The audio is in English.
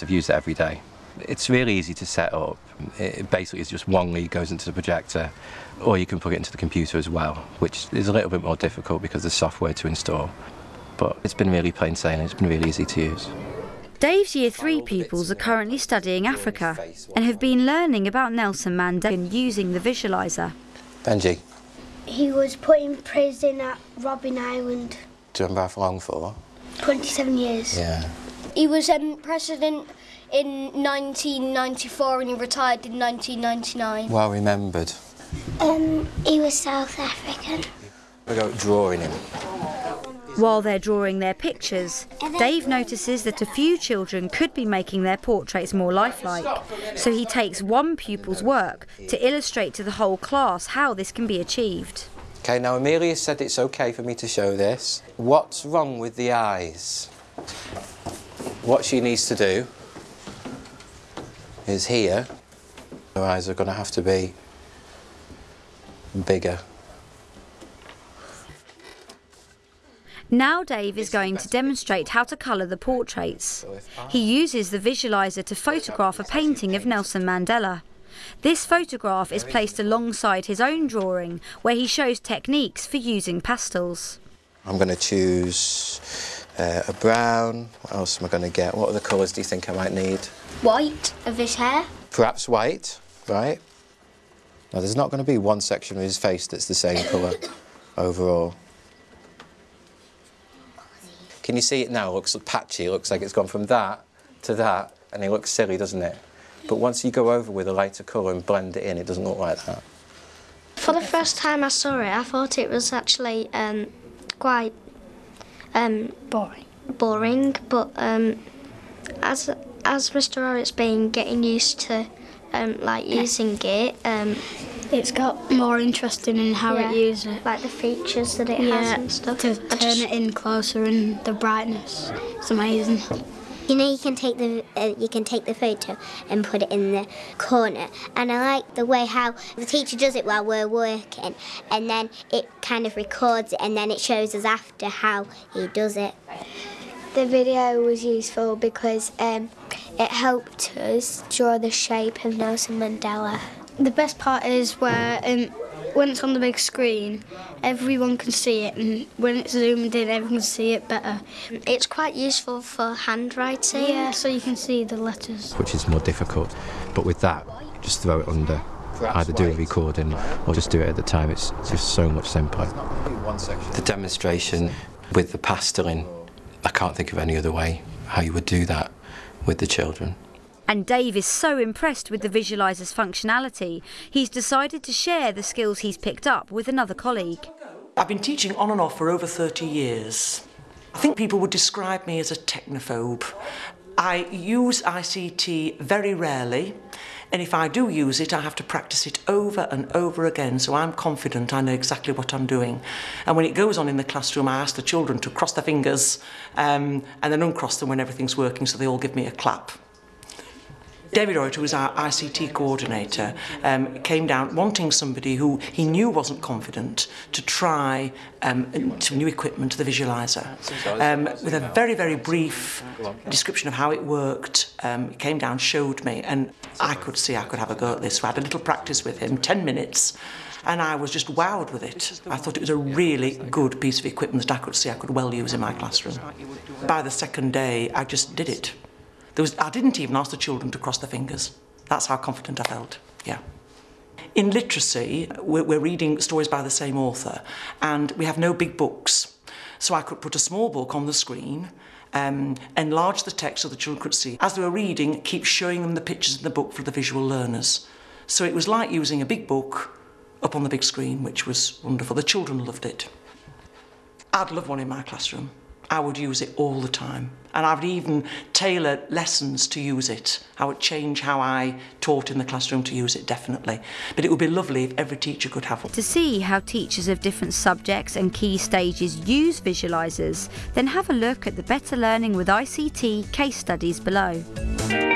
I've used it every day. It's really easy to set up. It basically is just one lead goes into the projector, or you can plug it into the computer as well, which is a little bit more difficult because there's software to install. But it's been really plain sailing, it's been really easy to use. Dave's Year 3 pupils are currently studying Africa and have been learning about Nelson Mandela using the visualiser. Benji? He was put in prison at Robben Island. Do you remember how long for? 27 years. Yeah. He was president in 1994 and he retired in 1999. Well remembered. He was South African. We go drawing him. While they're drawing their pictures, Dave notices that a few children could be making their portraits more lifelike, so he takes one pupil's work to illustrate to the whole class how this can be achieved. Okay, now Amelia said it's okay for me to show this. What's wrong with the eyes? What she needs to do is here, her eyes are going to have to be bigger. Now Dave is going to demonstrate how to colour the portraits. He uses the visualiser to photograph a painting of Nelson Mandela. This photograph is placed alongside his own drawing, where he shows techniques for using pastels. I'm going to choose a brown. What else am I going to get? What other colours do you think I might need? White of his hair. Perhaps white, right? Now there's not going to be one section of his face that's the same colour overall. Can you see it now? It looks patchy, it looks like it's gone from that to that, and it looks silly, doesn't it? But once you go over with a lighter colour and blend it in, it doesn't look like that. For the first time I saw it, I thought it was actually quite boring. But as Mr. Horrocks been getting used to using it, It's got more interesting in how it uses it. like the features that it has and stuff. To turn it in closer and the brightness. It's amazing. You know, you can take the photo and put it in the corner, and I like the way how the teacher does it while we're working, and then it kind of records it, and then it shows us after how he does it. The video was useful because it helped us draw the shape of Nelson Mandela. The best part is where when it's on the big screen, everyone can see it, and when it's zoomed in, everyone can see it better. It's quite useful for handwriting. Yeah, so you can see the letters. Which is more difficult, but with that, just throw it under. Either do a recording or just do it at the time. It's just so much simpler. The demonstration with the pasteling, I can't think of any other way how you would do that with the children. And Dave is so impressed with the visualiser's functionality, he's decided to share the skills he's picked up with another colleague. I've been teaching on and off for over 30 years. I think people would describe me as a technophobe. I use ICT very rarely, and if I do use it, I have to practice it over and over again, so I'm confident I know exactly what I'm doing. And when it goes on in the classroom, I ask the children to cross their fingers and then uncross them when everything's working, so they all give me a clap. David Horrocks, who was our ICT coordinator, came down wanting somebody who he knew wasn't confident to try some new equipment, the visualiser. With a very, very brief description of how it worked, he came down, showed me, and I could see I could have a go at this. So I had a little practice with him, 10 minutes, and I was just wowed with it. I thought it was a really good piece of equipment that I could see I could well use in my classroom. By the second day, I just did it. I didn't even ask the children to cross their fingers. That's how confident I felt, yeah. In literacy, we're reading stories by the same author, and we have no big books. So I could put a small book on the screen, enlarge the text so the children could see. As they were reading, keep showing them the pictures in the book for the visual learners. So it was like using a big book up on the big screen, which was wonderful. The children loved it. I'd love one in my classroom. I would use it all the time, and I would even tailor lessons to use it. I would change how I taught in the classroom to use it, definitely. But it would be lovely if every teacher could have one. To see how teachers of different subjects and key stages use visualisers, then have a look at the Better Learning with ICT case studies below.